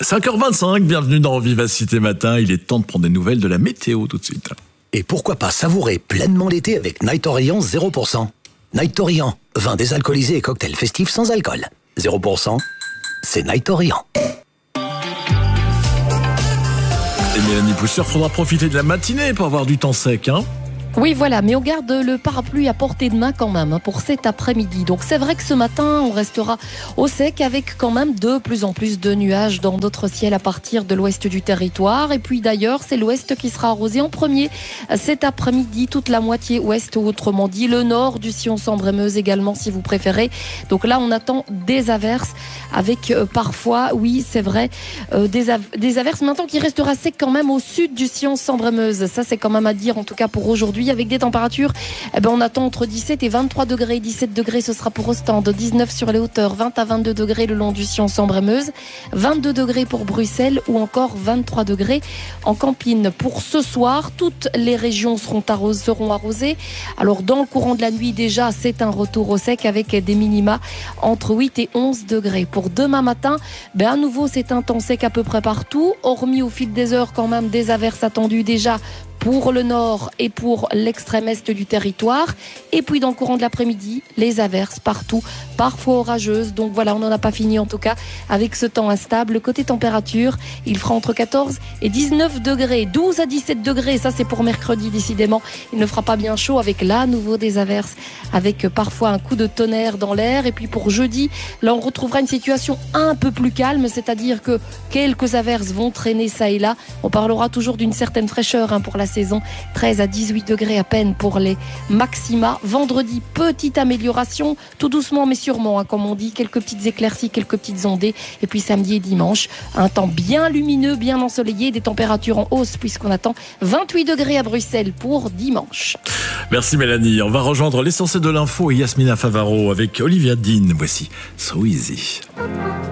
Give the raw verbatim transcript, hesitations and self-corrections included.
cinq heures vingt-cinq, bienvenue dans Vivacité Matin. Il est temps de prendre des nouvelles de la météo tout de suite. Et pourquoi pas savourer pleinement l'été avec Night Orient zéro pour cent. Night Orient, vin désalcoolisé et cocktail festif sans alcool. zéro pour cent, c'est Night Orient. Et Mélanie Pousseur, faudra profiter de la matinée pour avoir du temps sec, hein. Oui, voilà, mais on garde le parapluie à portée de main quand même hein, pour cet après-midi. Donc c'est vrai que ce matin, on restera au sec avec quand même de plus en plus de nuages dans notre ciel à partir de l'ouest du territoire. Et puis d'ailleurs, c'est l'ouest qui sera arrosé en premier cet après-midi, toute la moitié ouest, ou autrement dit le nord du sillon Sambre-et-Meuse également si vous préférez. Donc là, on attend des averses avec euh, parfois, oui, c'est vrai, euh, des, av- des averses maintenant qui restera sec quand même au sud du sillon Sambre-et-Meuse. Ça, c'est quand même à dire en tout cas pour aujourd'hui. Avec des températures, eh ben on attend entre dix-sept et vingt-trois degrés. dix-sept degrés, ce sera pour Ostende, dix-neuf sur les hauteurs, vingt à vingt-deux degrés le long du sillon Sambre-et-Meuse, vingt-deux degrés pour Bruxelles ou encore vingt-trois degrés en Campine. Pour ce soir, toutes les régions seront, arrosées, seront arrosées. Alors dans le courant de la nuit déjà, c'est un retour au sec avec des minima entre huit et onze degrés. Pour demain matin, ben à nouveau c'est un temps sec à peu près partout, hormis au fil des heures quand même des averses attendues déjà pour le nord et pour l'extrême est du territoire. Et puis dans le courant de l'après-midi, les averses partout, parfois orageuses. Donc voilà, on n'en a pas fini en tout cas avec ce temps instable. Côté température, il fera entre quatorze et dix-neuf degrés, douze à dix-sept degrés. Ça c'est pour mercredi décidément. Il ne fera pas bien chaud avec là à nouveau des averses, avec parfois un coup de tonnerre dans l'air. Et puis pour jeudi, là on retrouvera une situation un peu plus calme, c'est-à-dire que quelques averses vont traîner ça et là. On parlera toujours d'une certaine fraîcheur hein, pour la saison, treize à dix-huit degrés à peine pour les maxima. Vendredi, petite amélioration, tout doucement mais sûrement, hein, comme on dit, quelques petites éclaircies, quelques petites ondées. Et puis samedi et dimanche, un temps bien lumineux, bien ensoleillé, des températures en hausse puisqu'on attend vingt-huit degrés à Bruxelles pour dimanche. Merci Mélanie. On va rejoindre l'essentiel de l'info et Yasmina Favaro avec Olivia Dean. Voici So Easy.